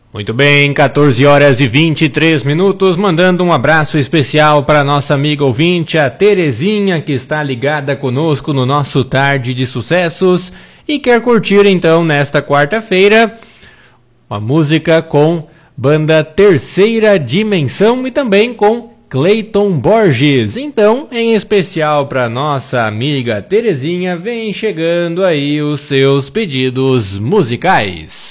Muito bem, 14 horas e 23 minutos, mandando um abraço especial para nossa amiga ouvinte, a Terezinha, que está ligada conosco no nosso Tarde de Sucessos e quer curtir então nesta quarta-feira uma música com banda Terceira Dimensão e também com Clayton Borges. Então, em especial para nossa amiga Terezinha, vem chegando aí os seus pedidos musicais.